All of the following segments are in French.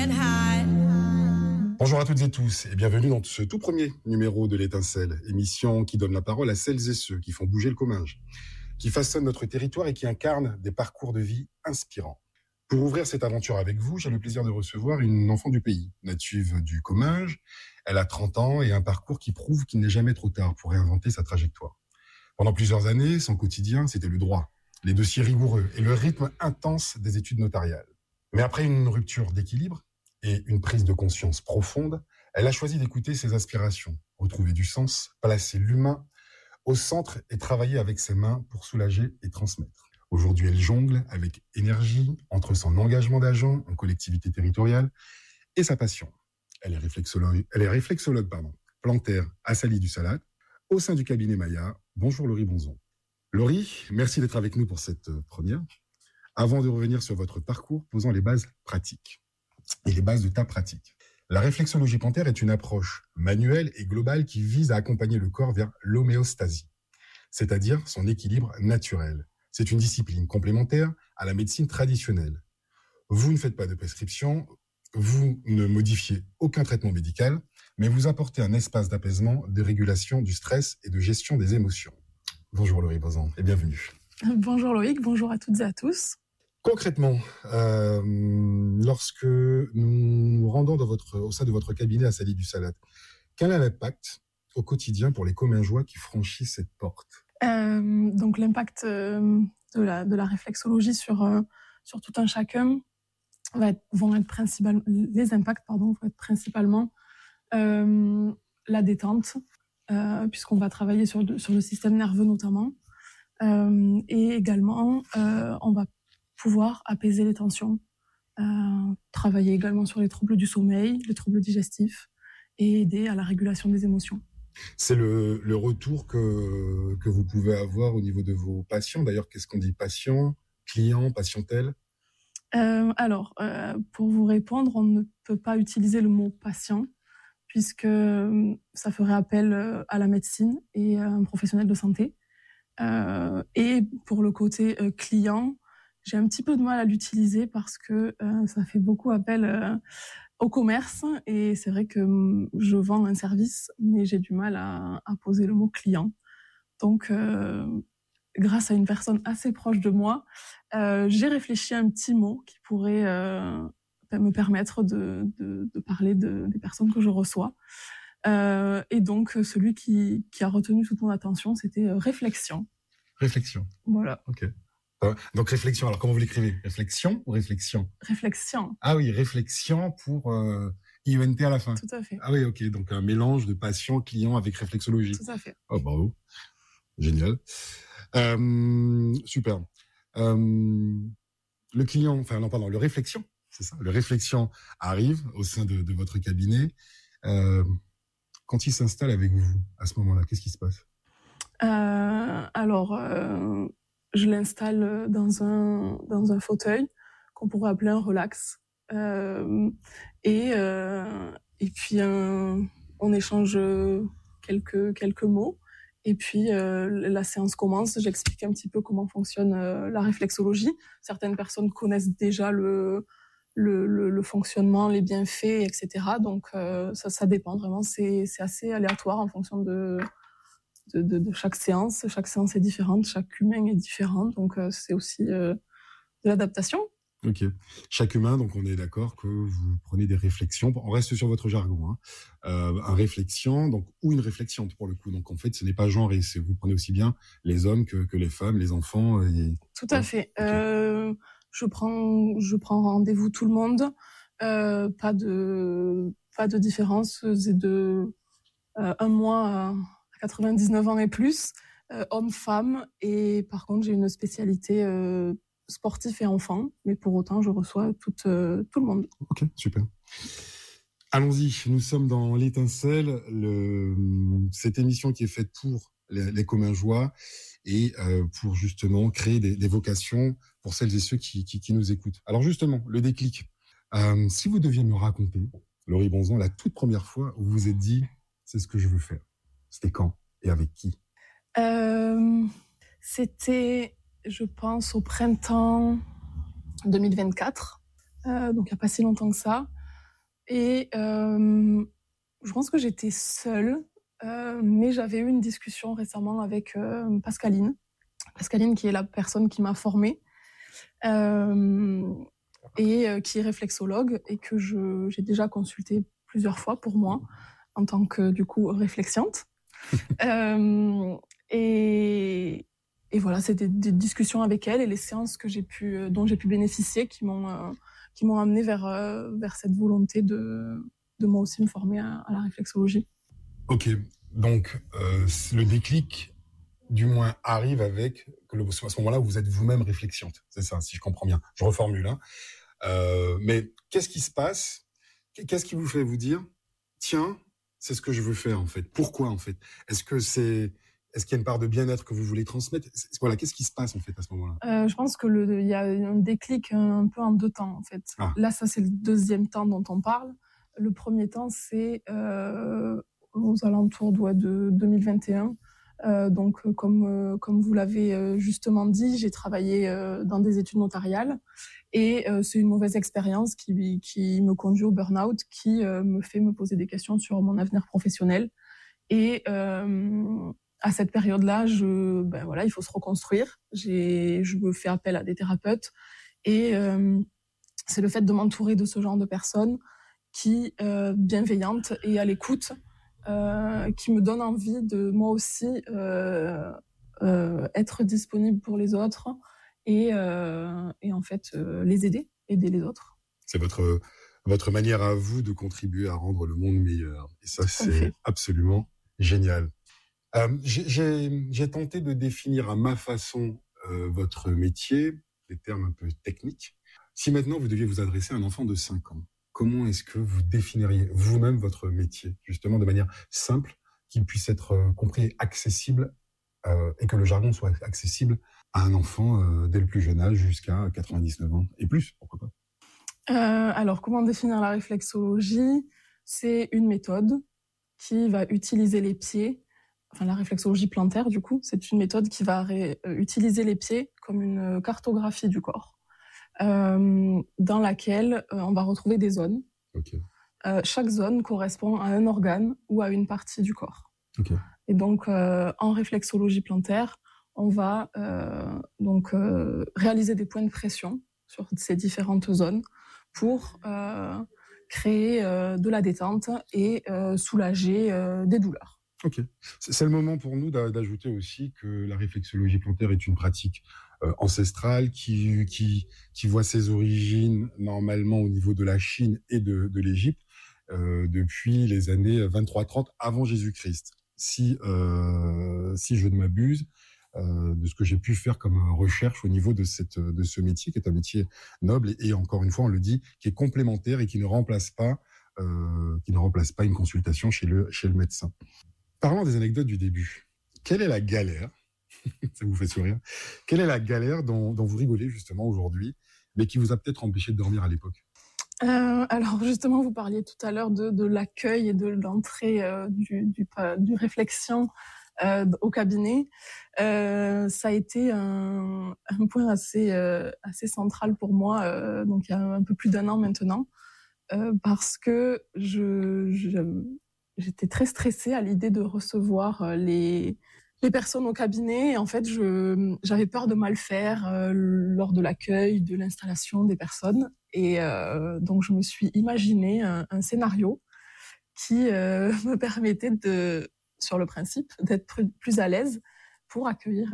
flying high. Bonjour à toutes et tous et bienvenue dans ce tout premier numéro de l'Étincelle, émission qui donne la parole à celles et ceux qui font bouger le Comminges, qui façonnent notre territoire et qui incarnent des parcours de vie inspirants. Pour ouvrir cette aventure avec vous, j'ai le plaisir de recevoir une enfant du pays, native du Comminges. Elle a 30 ans et un parcours qui prouve qu'il n'est jamais trop tard pour réinventer sa trajectoire. Pendant plusieurs années, son quotidien, c'était le droit, les dossiers rigoureux et le rythme intense des études notariales. Mais après une rupture d'équilibre et une prise de conscience profonde, elle a choisi d'écouter ses aspirations, retrouver du sens, placer l'humain au centre et travailler avec ses mains pour soulager et transmettre. Aujourd'hui, elle jongle avec énergie entre son engagement d'agent en collectivité territoriale et sa passion. Elle est réflexologue, plantaire à Sali du Salat, au sein du cabinet Maya. Bonjour Laurie Bonzon. Laurie, merci d'être avec nous pour cette première. Avant de revenir sur votre parcours, posons les bases pratiques et les bases de ta pratique. La réflexologie plantaire est une approche manuelle et globale qui vise à accompagner le corps vers l'homéostasie, c'est-à-dire son équilibre naturel. C'est une discipline complémentaire à la médecine traditionnelle. Vous ne faites pas de prescription, vous ne modifiez aucun traitement médical, mais vous apportez un espace d'apaisement, de régulation du stress et de gestion des émotions. Bonjour Laurie Bonzon et bienvenue. Bonjour Loïc, bonjour à toutes et à tous. Concrètement, lorsque nous nous rendons au sein de votre cabinet à Sali du Salat, quel est l'impact au quotidien pour les Commingeois qui franchissent cette porte ? Donc l'impact de la réflexologie sur tout un chacun les impacts vont être principalement la détente, puisqu'on va travailler sur le système nerveux notamment, et également on va pouvoir apaiser les tensions, travailler également sur les troubles du sommeil, les troubles digestifs et aider à la régulation des émotions. C'est le retour que vous pouvez avoir au niveau de vos patients. D'ailleurs, qu'est-ce qu'on dit patient, client, patientèle ? Pour vous répondre, on ne peut pas utiliser le mot patient puisque ça ferait appel à la médecine et à un professionnel de santé. Et pour le côté client, j'ai un petit peu de mal à l'utiliser parce que ça fait beaucoup appel au commerce et c'est vrai que je vends un service, mais j'ai du mal à poser le mot client. Donc, grâce à une personne assez proche de moi, j'ai réfléchi à un petit mot qui pourrait me permettre de parler des personnes que je reçois. Et donc, celui qui a retenu toute mon attention, c'était réflexion. Réflexion. Voilà. Ok. Donc réflexion, alors comment vous l'écrivez ? Réflexion ou réflexion ? Réflexion. Ah oui, réflexion pour IENT à la fin. Tout à fait. Ah oui, ok, donc un mélange de patient, client avec réflexologie. Tout à fait. Oh, bravo. Génial. Super. Le réflexion, c'est ça. Le réflexion arrive au sein de votre cabinet. Quand il s'installe avec vous, à ce moment-là, qu'est-ce qui se passe ? Je l'installe dans un fauteuil qu'on pourrait appeler un relax. Et puis on échange quelques mots. Et puis la séance commence. J'explique un petit peu comment fonctionne la réflexologie. Certaines personnes connaissent déjà le fonctionnement, les bienfaits, etc. Donc ça dépend vraiment. C'est assez aléatoire en fonction de chaque séance. Chaque séance est différente, chaque humain est différent, donc c'est aussi de l'adaptation. Ok. Chaque humain, donc on est d'accord que vous prenez des réflexions. On reste sur votre jargon, hein. Un réflexion, donc ou une réflexion pour le coup. Donc en fait, ce n'est pas genré. Vous prenez aussi bien les hommes que les femmes, les enfants. Tout à fait. Okay. Je prends rendez-vous tout le monde. Pas de différence. C'est de un mois à 99 ans et plus, homme-femme, et par contre j'ai une spécialité sportif et enfant, mais pour autant je reçois tout le monde. Ok, super. Allons-y, nous sommes dans l'Étincelle, cette émission qui est faite pour les Commingeois et pour justement créer des vocations pour celles et ceux qui nous écoutent. Alors justement, le déclic. Si vous deviez me raconter, Laurie Bonzon, la toute première fois où vous vous êtes dit « c'est ce que je veux faire », c'était quand et avec qui ? C'était, je pense, au printemps 2024, donc il n'y a pas si longtemps que ça. Et je pense que j'étais seule, mais j'avais eu une discussion récemment avec Pascaline. Pascaline, qui est la personne qui m'a formée et qui est réflexologue et que j'ai déjà consulté plusieurs fois pour moi en tant que, du coup, réflexiante. Et voilà, c'était des discussions avec elle et les séances que dont j'ai pu bénéficier qui m'ont amené vers cette volonté de moi aussi me former à la réflexologie. Ok, donc le déclic, du moins, arrive avec à ce moment-là où vous êtes vous-même réflexiante. C'est ça, si je comprends bien. Je reformule. Mais qu'est-ce qui se passe? Qu'est-ce qui vous fait vous dire, tiens, c'est ce que je veux faire en fait? Pourquoi en fait? Est-ce qu'il y a une part de bien-être que vous voulez transmettre? Voilà, qu'est-ce qui se passe en fait à ce moment-là? Je pense que il y a un déclic un peu en deux temps en fait. Ah. Là, ça c'est le deuxième temps dont on parle. Le premier temps, c'est aux alentours de 2021. Donc, comme vous l'avez justement dit, j'ai travaillé dans des études notariales et c'est une mauvaise expérience qui me conduit au burn-out, qui me fait me poser des questions sur mon avenir professionnel. Et à cette période-là, il faut se reconstruire. Je me fais appel à des thérapeutes et c'est le fait de m'entourer de ce genre de personnes qui, bienveillantes et à l'écoute, qui me donne envie de moi aussi être disponible pour les autres et en fait aider les autres. C'est votre manière à vous de contribuer à rendre le monde meilleur. Et ça, c'est absolument génial. J'ai tenté de définir à ma façon votre métier, des termes un peu techniques. Si maintenant vous deviez vous adresser à un enfant de 5 ans, comment est-ce que vous définiriez vous-même votre métier, justement de manière simple, qu'il puisse être compris et accessible, et que le jargon soit accessible à un enfant dès le plus jeune âge jusqu'à 99 ans et plus, pourquoi pas? Alors, comment définir la réflexologie? C'est une méthode qui va utiliser les pieds, enfin la réflexologie plantaire du coup, c'est une méthode qui va utiliser les pieds comme une cartographie du corps. Dans laquelle on va retrouver des zones. Okay. Chaque zone correspond à un organe ou à une partie du corps. Okay. Et donc, en réflexologie plantaire, on va réaliser des points de pression sur ces différentes zones pour créer de la détente et soulager des douleurs. Ok. C'est le moment pour nous d'ajouter aussi que la réflexologie plantaire est une pratique ancestrale qui voit ses origines normalement au niveau de la Chine et de l'Égypte depuis les années 23-30 avant Jésus-Christ. Si je ne m'abuse, de ce que j'ai pu faire comme recherche au niveau de ce métier, qui est un métier noble et encore une fois, on le dit, qui est complémentaire et qui ne remplace pas une consultation chez le médecin. Parlons des anecdotes du début. Quelle est la galère, ça vous fait sourire, quelle est la galère dont vous rigolez justement aujourd'hui, mais qui vous a peut-être empêché de dormir à l'époque? Alors justement, vous parliez tout à l'heure de l'accueil et de l'entrée du réflexion au cabinet. Ça a été un point assez central pour moi, donc il y a un peu plus d'1 an maintenant, parce que j'étais très stressée à l'idée de recevoir les personnes au cabinet. Et en fait, j'avais peur de mal faire lors de l'accueil, de l'installation des personnes. Et donc, je me suis imaginé un scénario qui me permettait sur le principe, d'être plus à l'aise pour accueillir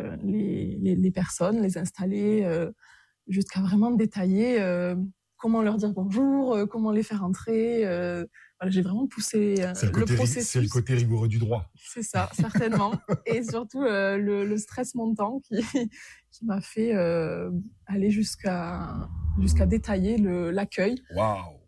les personnes, les installer, jusqu'à vraiment détailler comment leur dire bonjour, comment les faire entrer. Voilà, j'ai vraiment poussé le processus. C'est le côté rigoureux du droit. C'est ça, certainement. Et surtout le stress montant qui m'a fait aller jusqu'à détailler l'accueil. Waouh.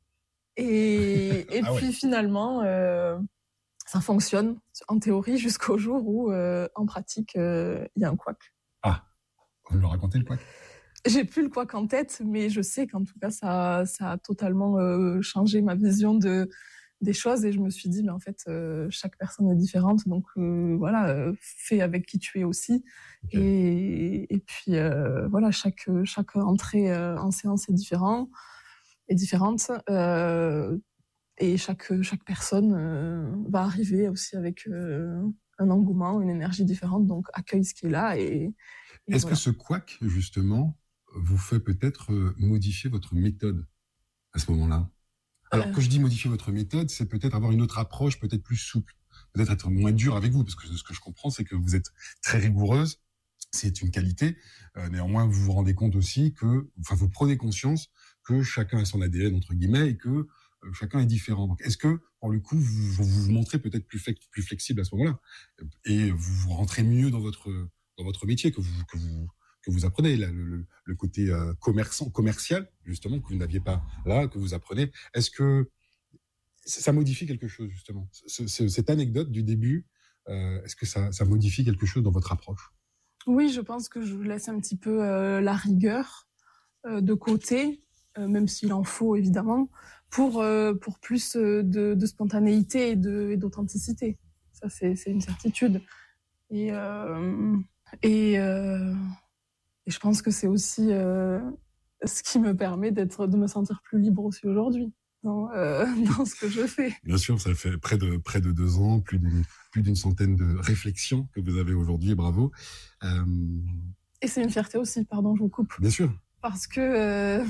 Et puis finalement, ça fonctionne en théorie jusqu'au jour où en pratique, il y a un couac. Ah, vous me le racontez le couac? J'ai plus le couac en tête, mais je sais qu'en tout cas, ça a totalement changé ma vision des choses. Et je me suis dit, mais en fait, chaque personne est différente. Donc voilà, fais avec qui tu es aussi. Okay. Et puis voilà, chaque entrée en séance est différente. Et chaque personne va arriver aussi avec un engouement, une énergie différente, donc accueille ce qui est là. Et Est-ce voilà. que ce couac, justement, vous fait peut-être modifier votre méthode à ce moment-là? Alors, quand je dis modifier votre méthode, c'est peut-être avoir une autre approche, peut-être plus souple, peut-être être moins dur avec vous, parce que ce que je comprends, c'est que vous êtes très rigoureuse, c'est une qualité. Néanmoins, vous vous rendez compte aussi vous prenez conscience que chacun a son ADN, entre guillemets, et que chacun est différent. Donc, est-ce que, pour le coup, vous vous montrez peut-être plus flexible à ce moment-là, et vous rentrez mieux dans votre métier que vous apprenez, là, le côté commercial, justement, que vous n'aviez pas là, que vous apprenez. Est-ce que ça modifie quelque chose, justement, cette anecdote du début, est-ce que ça modifie quelque chose dans votre approche? Oui, je pense que je laisse un petit peu la rigueur de côté, même s'il en faut évidemment, pour plus de spontanéité et d'authenticité. Ça, c'est une certitude. Et je pense que c'est aussi ce qui me permet de me sentir plus libre aussi aujourd'hui dans ce que je fais. Bien sûr, ça fait près de 2 ans, plus d'une centaine de réflexions que vous avez aujourd'hui, bravo. Et c'est une fierté aussi, pardon, je vous coupe. Bien sûr. Parce que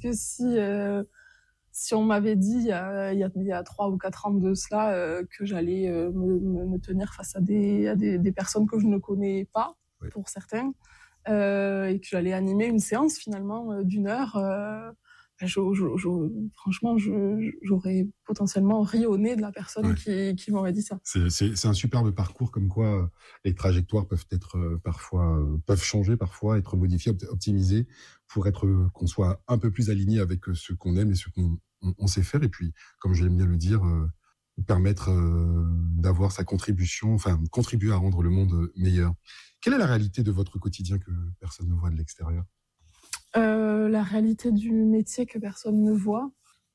si on m'avait dit il y a 3 ou 4 ans de cela que j'allais me tenir face à des personnes que je ne connais pas, oui, pour certains, et que j'allais animer une séance finalement d'1 heure, franchement, j'aurais potentiellement ri au nez de la personne, ouais, qui m'aurait dit ça. C'est un superbe parcours, comme quoi les trajectoires peuvent être peuvent changer parfois, être modifiées, optimisées, pour qu'on soit un peu plus aligné avec ce qu'on aime et ce qu'on sait faire. Et puis, comme j'aime bien le dire, permettre d'avoir sa contribution, enfin contribuer à rendre le monde meilleur. Quelle est la réalité de votre quotidien que personne ne voit de l'extérieur? La réalité du métier que personne ne voit,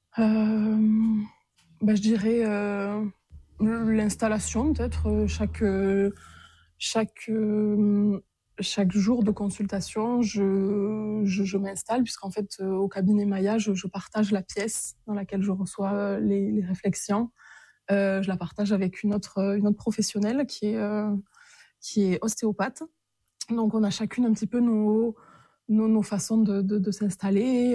je dirais l'installation, peut-être. Chaque jour de consultation, je m'installe, puisqu'en fait, au cabinet Maya, je partage la pièce dans laquelle je reçois les réflexions. Je la partage avec une autre professionnelle qui est ostéopathe. Donc, on a chacune un petit peu nos façons de s'installer,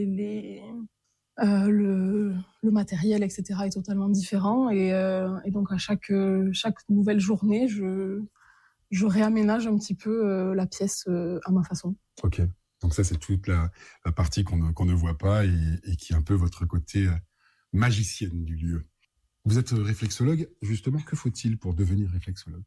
le matériel, etc. est totalement différent. Et donc, à chaque nouvelle journée, je réaménage un petit peu la pièce à ma façon. Ok. Donc ça, c'est toute la partie qu'on ne voit pas et qui est un peu votre côté magicienne du lieu. Vous êtes réflexologue. Justement, que faut-il pour devenir réflexologue?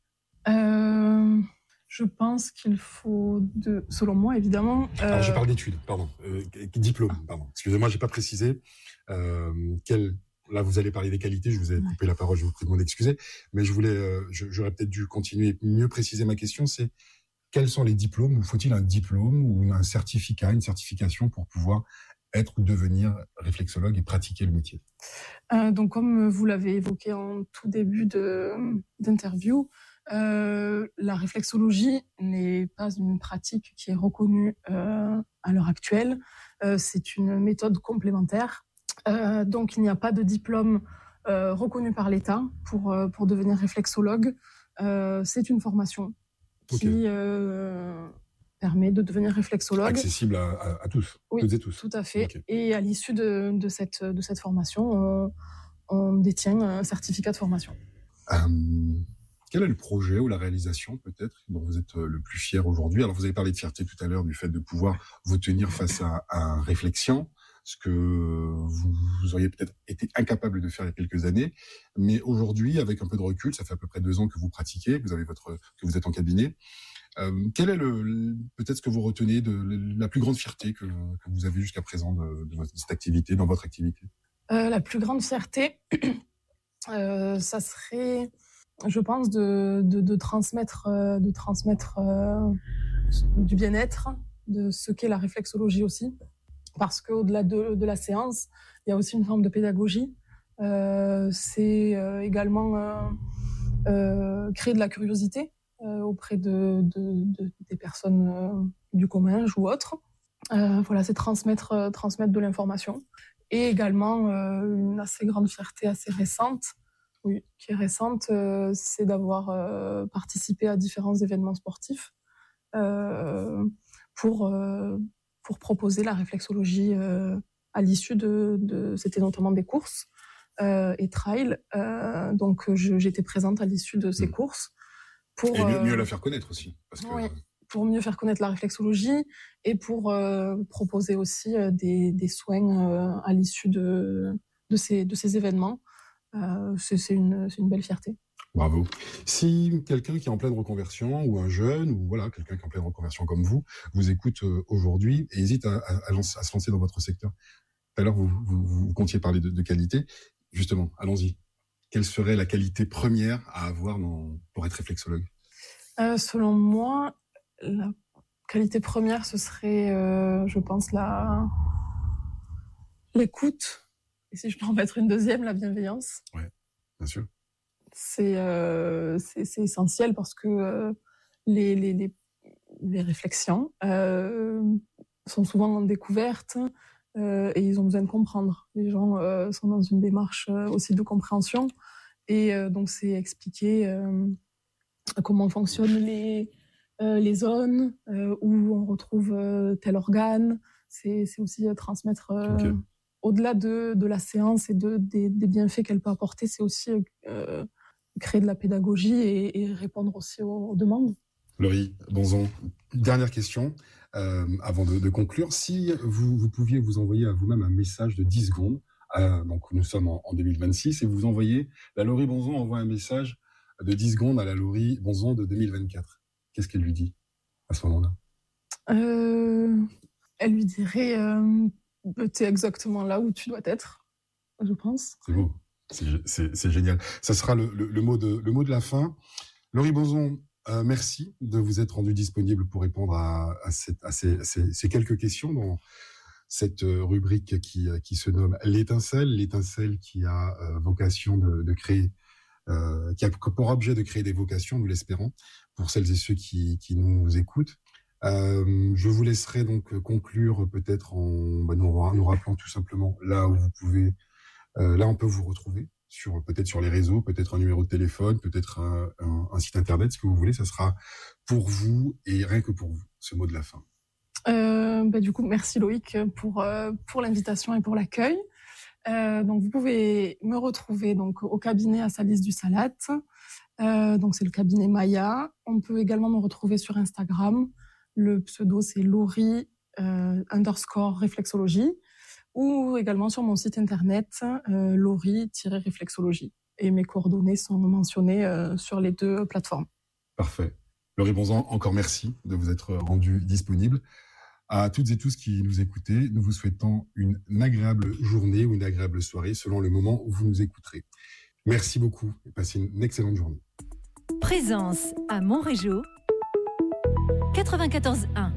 Je pense qu'il faut selon moi, évidemment. Alors, je parle d'études, pardon. Diplôme, pardon. Excusez-moi, j'ai pas précisé. Là, vous allez parler des qualités. Je vous ai coupé la parole. Je vous prie de m'en excuser. Mais j'aurais peut-être dû continuer, mieux préciser ma question. C'est quels sont les diplômes, ou faut-il un diplôme ou un certificat, une certification pour pouvoir être ou devenir réflexologue et pratiquer le métier? Donc, comme vous l'avez évoqué en tout début d'interview, la réflexologie n'est pas une pratique qui est reconnue à l'heure actuelle. C'est une méthode complémentaire. Donc, il n'y a pas de diplôme reconnu par l'État pour devenir réflexologue. C'est une formation qui permet de devenir réflexologue. Accessible à tous, oui, toutes et tous. Tout à fait. Okay. Et à l'issue de cette formation, on détient un certificat de formation. Quel est le projet ou la réalisation, peut-être, dont vous êtes le plus fier aujourd'hui? Alors, vous avez parlé de fierté tout à l'heure, du fait de pouvoir vous tenir face à un réflexion, ce que vous auriez peut-être été incapable de faire il y a quelques années. Mais aujourd'hui, avec un peu de recul, ça fait à peu près 2 ans que vous pratiquez, que vous êtes en cabinet. Quel est peut-être ce que vous retenez de la plus grande fierté que vous avez jusqu'à présent de cette activité, dans votre activité? La plus grande fierté, ça serait, je pense, de transmettre du bien-être, de ce qu'est la réflexologie aussi, parce qu'au-delà de la séance, il y a aussi une forme de pédagogie. C'est également créer de la curiosité auprès des personnes du commun ou autres. Voilà, c'est transmettre de l'information. Et également, une assez grande fierté assez récente, oui, qui est récente, c'est d'avoir participé à différents événements sportifs pour proposer la réflexologie à l'issue c'était notamment des courses et trail. Donc, j'étais présente à l'issue de ces courses. Et mieux la faire connaître aussi. Parce que... Oui, pour mieux faire connaître la réflexologie et pour proposer aussi des soins à l'issue de ces événements. C'est une belle fierté. Bravo. Si quelqu'un qui est en pleine reconversion ou un jeune ou voilà quelqu'un qui est en pleine reconversion comme vous écoute aujourd'hui et hésite à se lancer dans votre secteur. Tout à l'heure, vous comptiez parler de qualité. Justement, allons-y. Quelle serait la qualité première à avoir pour être réflexologue ? Selon moi, la qualité première, ce serait, je pense, l'écoute. Et si je peux en mettre une deuxième, la bienveillance. Oui, bien sûr. C'est essentiel parce que les réflexions sont souvent en découverte et ils ont besoin de comprendre. Les gens sont dans une démarche aussi de compréhension et donc c'est expliquer comment fonctionnent les zones où on retrouve tel organe. C'est aussi transmettre... Au-delà de la séance et des bienfaits qu'elle peut apporter, c'est aussi créer de la pédagogie et répondre aussi aux demandes. Laurie Bonzon, dernière question avant de conclure. Si vous pouviez vous envoyer à vous-même un message de 10 secondes, donc nous sommes en 2026, et vous envoyez, la Laurie Bonzon envoie un message de 10 secondes à la Laurie Bonzon de 2024. Qu'est-ce qu'elle lui dit à ce moment-là ? Elle lui dirait... tu es exactement là où tu dois être, je pense. C'est beau, c'est génial. Ça sera le mot de la fin. Laurie Bonzon, merci de vous être rendue disponible pour répondre à ces quelques questions dans cette rubrique qui se nomme l'étincelle qui a vocation de créer, qui a pour objet de créer des vocations, nous l'espérons, pour celles et ceux qui nous écoutent. Je vous laisserai donc conclure peut-être en nous rappelant tout simplement là où vous pouvez, là on peut vous retrouver peut-être sur les réseaux, peut-être un numéro de téléphone, peut-être un site internet, ce que vous voulez. Ça sera pour vous et rien que pour vous, ce mot de la fin. Du coup, merci Loïc pour l'invitation et pour l'accueil. Donc vous pouvez me retrouver donc au cabinet à Salis du Salat. Donc c'est le cabinet Maya. On peut également me retrouver sur Instagram. Le pseudo, c'est Laurie _réflexologie ou également sur mon site internet Laurie-réflexologie. Et mes coordonnées sont mentionnées sur les deux plateformes. Parfait. Laurie Bonzon, encore merci de vous être rendu disponible. À toutes et tous qui nous écoutez, nous vous souhaitons une agréable journée ou une agréable soirée selon le moment où vous nous écouterez. Merci beaucoup et passez une excellente journée. Présence à Montrégeau 94.1.